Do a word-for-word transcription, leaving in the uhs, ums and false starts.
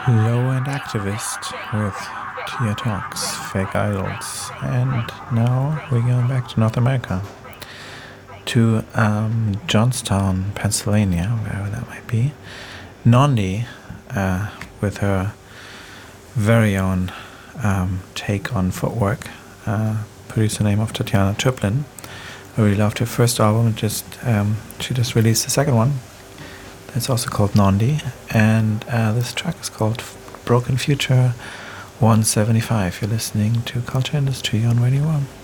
Low End Activist with Tia Talks, Fake Idols, and now we're going back to North America, to um, Johnstown, Pennsylvania, wherever that might be. Nondi, uh, with her very own um, take on footwork, uh, producer name of Tatiana Triplin. I really loved her first album. Just um, she just released the second one. It's also called Nondi, and uh, this track is called Broken Future one seventy-five. You're listening to Culture Industry on Radio one.